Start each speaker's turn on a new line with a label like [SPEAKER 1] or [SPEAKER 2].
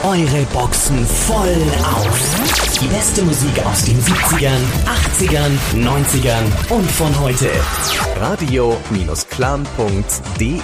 [SPEAKER 1] eure Boxen voll auf. Die beste Musik aus den 70ern, 80ern, 90ern und von heute.
[SPEAKER 2] Radio-clan.de